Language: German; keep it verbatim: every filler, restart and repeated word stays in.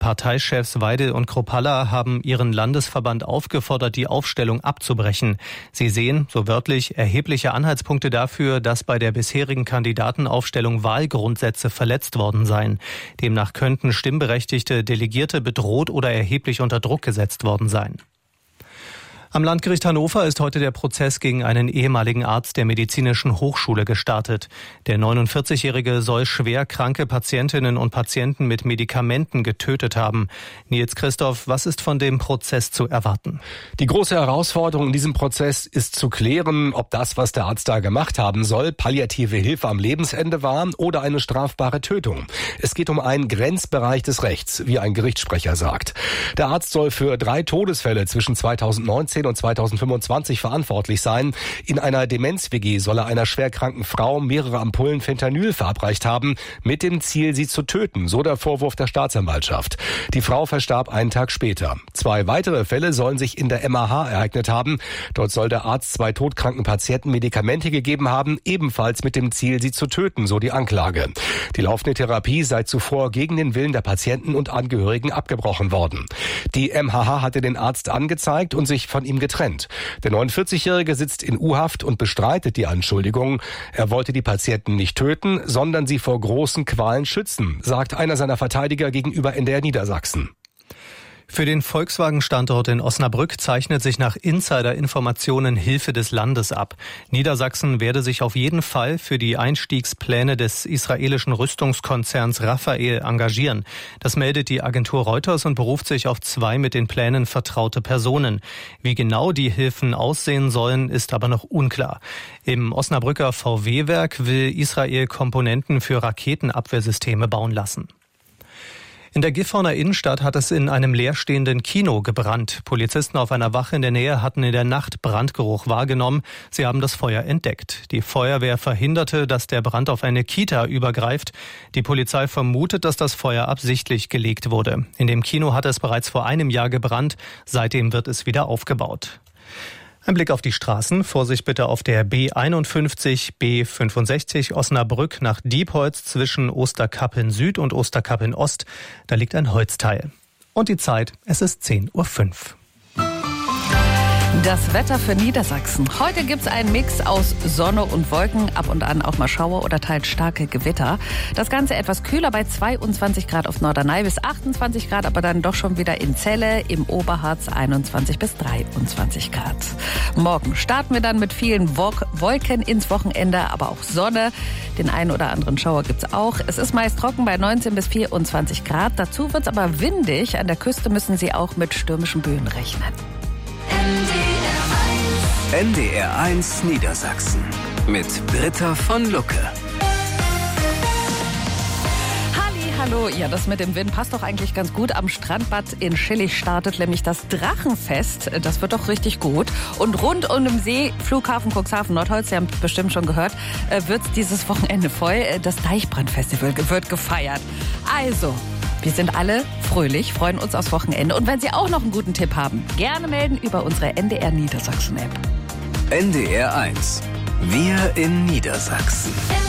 Parteichefs Weidel und Kruppalla haben ihren Landesverband aufgefordert, die Aufstellung abzubrechen. Sie sehen, so wörtlich, erhebliche Anhaltspunkte dafür, dass bei der bisherigen Kandidatenaufstellung Wahlgrundsätze verletzt worden seien. Demnach könnten stimmberechtigte Delegierte bedroht oder erheblich unter Druck gesetzt worden sein. Am Landgericht Hannover ist heute der Prozess gegen einen ehemaligen Arzt der Medizinischen Hochschule gestartet. Der neunundvierzigjährige soll schwer kranke Patientinnen und Patienten mit Medikamenten getötet haben. Nils Christoph, was ist von dem Prozess zu erwarten? Die große Herausforderung in diesem Prozess ist zu klären, ob das, was der Arzt da gemacht haben soll, palliative Hilfe am Lebensende war oder eine strafbare Tötung. Es geht um einen Grenzbereich des Rechts, wie ein Gerichtssprecher sagt. Der Arzt soll für drei Todesfälle zwischen zweitausendneunzehn und zweitausendfünfundzwanzig verantwortlich sein. In einer Demenz-W G soll er einer schwerkranken Frau mehrere Ampullen Fentanyl verabreicht haben, mit dem Ziel, sie zu töten, so der Vorwurf der Staatsanwaltschaft. Die Frau verstarb einen Tag später. Zwei weitere Fälle sollen sich in der M A H ereignet haben. Dort soll der Arzt zwei todkranken Patienten Medikamente gegeben haben, ebenfalls mit dem Ziel, sie zu töten, so die Anklage. Die laufende Therapie sei zuvor gegen den Willen der Patienten und Angehörigen abgebrochen worden. Die M H H hatte den Arzt angezeigt und sich von ihm getrennt. Der neunundvierzigjährige sitzt in U-Haft und bestreitet die Anschuldigungen. Er wollte die Patienten nicht töten, sondern sie vor großen Qualen schützen, sagt einer seiner Verteidiger gegenüber N D R Niedersachsen. Für den Volkswagen-Standort in Osnabrück zeichnet sich nach Insider-Informationen Hilfe des Landes ab. Niedersachsen werde sich auf jeden Fall für die Einstiegspläne des israelischen Rüstungskonzerns Rafael engagieren. Das meldet die Agentur Reuters und beruft sich auf zwei mit den Plänen vertraute Personen. Wie genau die Hilfen aussehen sollen, ist aber noch unklar. Im Osnabrücker V W-Werk will Israel Komponenten für Raketenabwehrsysteme bauen lassen. In der Gifhorner Innenstadt hat es in einem leerstehenden Kino gebrannt. Polizisten auf einer Wache in der Nähe hatten in der Nacht Brandgeruch wahrgenommen. Sie haben das Feuer entdeckt. Die Feuerwehr verhinderte, dass der Brand auf eine Kita übergreift. Die Polizei vermutet, dass das Feuer absichtlich gelegt wurde. In dem Kino hat es bereits vor einem Jahr gebrannt. Seitdem wird es wieder aufgebaut. Ein Blick auf die Straßen. Vorsicht bitte auf der B einundfünfzig, B fünfundsechzig Osnabrück nach Diepholz zwischen Osterkappeln Süd und Osterkappeln Ost. Da liegt ein Holzteil. Und die Zeit, es ist zehn Uhr fünf. Das Wetter für Niedersachsen. Heute gibt's einen Mix aus Sonne und Wolken, ab und an auch mal Schauer oder teils starke Gewitter. Das Ganze etwas kühler bei zweiundzwanzig Grad auf Norderney bis achtundzwanzig Grad, aber dann doch schon wieder in Celle, im Oberharz einundzwanzig bis dreiundzwanzig Grad. Morgen starten wir dann mit vielen Wolken ins Wochenende, aber auch Sonne. Den einen oder anderen Schauer gibt's auch. Es ist meist trocken bei neunzehn bis vierundzwanzig Grad. Dazu wird's aber windig. An der Küste müssen Sie auch mit stürmischen Böen rechnen. N D R eins Niedersachsen mit Britta von Lucke. Halli, hallo. Ja, das mit dem Wind passt doch eigentlich ganz gut. Am Strandbad in Schillig startet nämlich das Drachenfest. Das wird doch richtig gut. Und rund um den See, Flughafen Cuxhaven Nordholz, Sie haben bestimmt schon gehört, wird dieses Wochenende voll. Das Deichbrandfestival wird gefeiert. Also, wir sind alle fröhlich, freuen uns aufs Wochenende. Und wenn Sie auch noch einen guten Tipp haben, gerne melden über unsere N D R Niedersachsen App. N D R eins. Wir in Niedersachsen.